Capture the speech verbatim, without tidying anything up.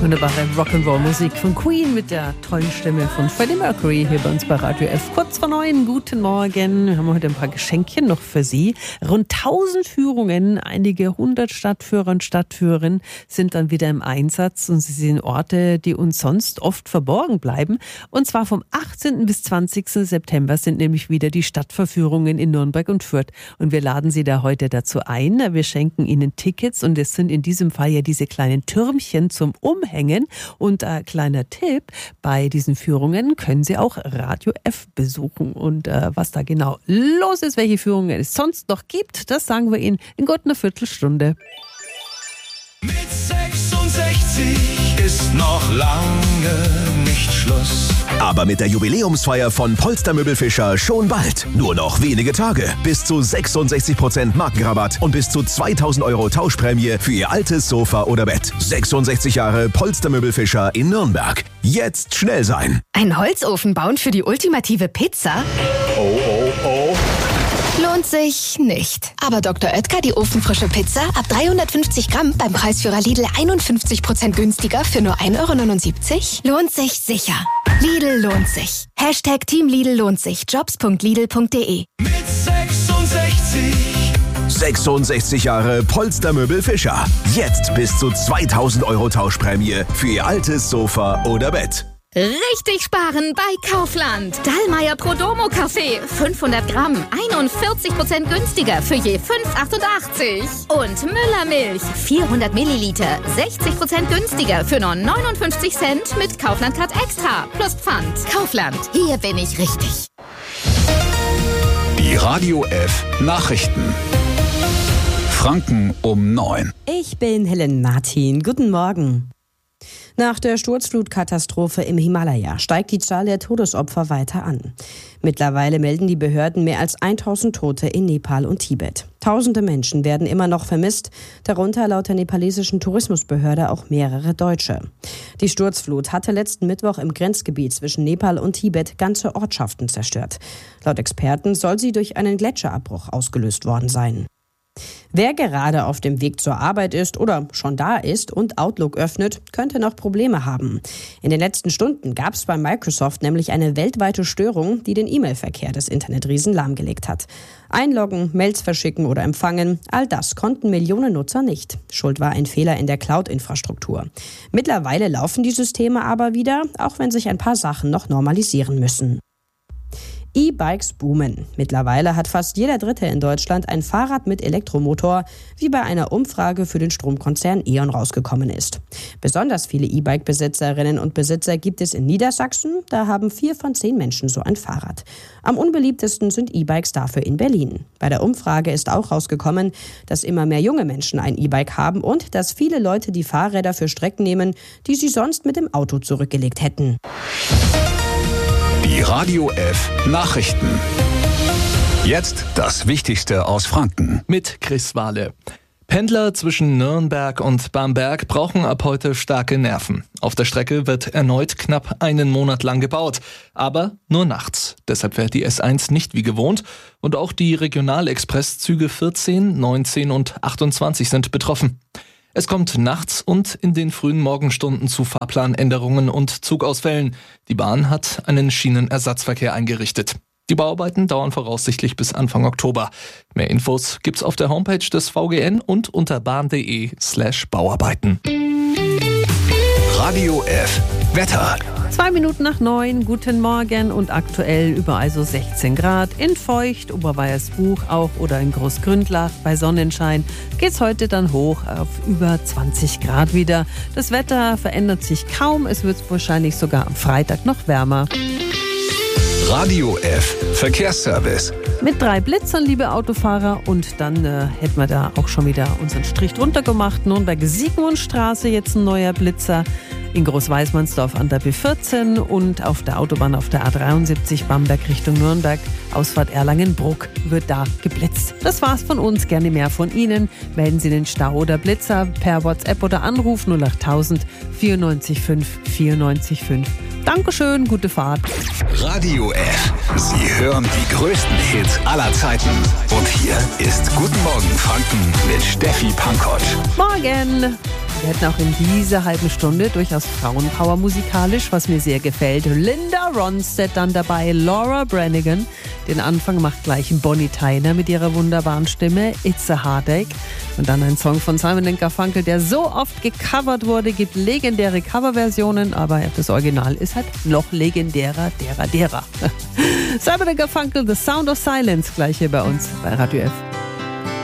Wunderbare Rock'n'Roll-Musik von Queen mit der tollen Stimme von Freddie Mercury hier bei uns bei Radio F. Kurz vor neun, guten Morgen. Wir haben heute ein paar Geschenkchen noch für Sie. Rund tausend Führungen, einige hundert Stadtführer und Stadtführerinnen sind dann wieder im Einsatz und sie sehen Orte, die uns sonst oft verborgen bleiben. Und zwar vom achtzehnten bis zwanzigsten September sind nämlich wieder die Stadtverführungen in Nürnberg und Fürth. Und wir laden Sie da heute dazu ein. Wir schenken Ihnen Tickets und es sind in diesem Fall ja diese kleinen Türmchen zum Umhängen. Und ein kleiner Tipp, bei diesen Führungen können Sie auch Radio F besuchen. Und äh, was da genau los ist, welche Führungen es sonst noch gibt, das sagen wir Ihnen in gut einer Viertelstunde. Mit sechsundsechzig ist noch lange nicht Schluss. Aber mit der Jubiläumsfeier von Polster Fischer schon bald. Nur noch wenige Tage. Bis zu sechsundsechzig Prozent Markenrabatt und bis zu zweitausend Euro Tauschprämie für Ihr altes Sofa oder Bett. sechsundsechzig Jahre Polster Fischer in Nürnberg. Jetzt schnell sein. Ein Holzofen bauen für die ultimative Pizza? Oh, oh, oh. Lohnt sich nicht. Aber Doktor Oetker, die ofenfrische Pizza, ab dreihundertfünfzig Gramm beim Preisführer Lidl einundfünfzig Prozent günstiger für nur ein Euro neunundsiebzig? Lohnt sich sicher. Lidl lohnt sich. Hashtag Team Lidl lohnt sich. Jobs punkt lidl punkt de. Mit sechsundsechzig. sechsundsechzig Jahre Polster Fischer. Jetzt bis zu zweitausend Euro Tauschprämie für Ihr altes Sofa oder Bett. Richtig sparen bei Kaufland. Dallmayr Prodomo Kaffee, fünfhundert Gramm, einundvierzig Prozent günstiger für je fünf Euro achtundachtzig. Und Müller Milch, vierhundert Milliliter, sechzig Prozent günstiger für nur neunundfünfzig Cent mit Kaufland Card Extra plus Pfand. Kaufland, hier bin ich richtig. Die Radio F Nachrichten. Franken um neun. Ich bin Helen Martin. Guten Morgen. Nach der Sturzflutkatastrophe im Himalaya steigt die Zahl der Todesopfer weiter an. Mittlerweile melden die Behörden mehr als tausend Tote in Nepal und Tibet. Tausende Menschen werden immer noch vermisst, darunter laut der nepalesischen Tourismusbehörde auch mehrere Deutsche. Die Sturzflut hatte letzten Mittwoch im Grenzgebiet zwischen Nepal und Tibet ganze Ortschaften zerstört. Laut Experten soll sie durch einen Gletscherabbruch ausgelöst worden sein. Wer gerade auf dem Weg zur Arbeit ist oder schon da ist und Outlook öffnet, könnte noch Probleme haben. In den letzten Stunden gab es bei Microsoft nämlich eine weltweite Störung, die den E-Mail-Verkehr des Internetriesen lahmgelegt hat. Einloggen, Mails verschicken oder empfangen, all das konnten Millionen Nutzer nicht. Schuld war ein Fehler in der Cloud-Infrastruktur. Mittlerweile laufen die Systeme aber wieder, auch wenn sich ein paar Sachen noch normalisieren müssen. E-Bikes boomen. Mittlerweile hat fast jeder Dritte in Deutschland ein Fahrrad mit Elektromotor, wie bei einer Umfrage für den Stromkonzern E.ON rausgekommen ist. Besonders viele E-Bike-Besitzerinnen und Besitzer gibt es in Niedersachsen. Da haben vier von zehn Menschen so ein Fahrrad. Am unbeliebtesten sind E-Bikes dafür in Berlin. Bei der Umfrage ist auch rausgekommen, dass immer mehr junge Menschen ein E-Bike haben und dass viele Leute die Fahrräder für Strecken nehmen, die sie sonst mit dem Auto zurückgelegt hätten. Die Radio F Nachrichten. Jetzt das Wichtigste aus Franken. Mit Chris Wahle. Pendler zwischen Nürnberg und Bamberg brauchen ab heute starke Nerven. Auf der Strecke wird erneut knapp einen Monat lang gebaut, aber nur nachts. Deshalb fährt die S eins nicht wie gewohnt und auch die Regionalexpresszüge vierzehn, neunzehn und achtundzwanzig sind betroffen. Es kommt nachts und in den frühen Morgenstunden zu Fahrplanänderungen und Zugausfällen. Die Bahn hat einen Schienenersatzverkehr eingerichtet. Die Bauarbeiten dauern voraussichtlich bis Anfang Oktober. Mehr Infos gibt's auf der Homepage des V G N und unter bahn.de slash Bauarbeiten. Radio F Wetter. Zwei Minuten nach neun, guten Morgen und aktuell überall so sechzehn Grad. In Feucht, Oberweiersbuch auch oder in Großgründlach bei Sonnenschein geht's heute dann hoch auf über zwanzig Grad wieder. Das Wetter verändert sich kaum, es wird wahrscheinlich sogar am Freitag noch wärmer. Radio F Verkehrsservice. Mit drei Blitzern, liebe Autofahrer, und dann äh, hätten wir da auch schon wieder unseren Strich drunter gemacht. Nürnberg-Siegmundstraße, jetzt ein neuer Blitzer. In Großweismannsdorf an der B vierzehn und auf der Autobahn auf der A dreiundsiebzig Bamberg Richtung Nürnberg, Ausfahrt Erlangen-Bruck, wird da geblitzt. Das war's von uns, gerne mehr von Ihnen. Melden Sie den Stau oder Blitzer per WhatsApp oder Anruf null acht null null vier fünf neun vier fünf. Dankeschön, gute Fahrt. Radio F. Sie hören die größten Hits aller Zeiten. Und hier ist Guten Morgen Franken mit Steffi Pankotsch. Morgen! Wir hätten auch in dieser halben Stunde durchaus Frauenpower musikalisch, was mir sehr gefällt. Linda Ronstadt dann dabei, Laura Branigan. Den Anfang macht gleich Bonnie Tyler mit ihrer wunderbaren Stimme, It's a Heartache. Und dann ein Song von Simon and Garfunkel, der so oft gecovert wurde, gibt legendäre Coverversionen, aber das Original ist halt noch legendärer, derer, derer. Simon and Garfunkel, The Sound of Silence, gleich hier bei uns bei Radio F.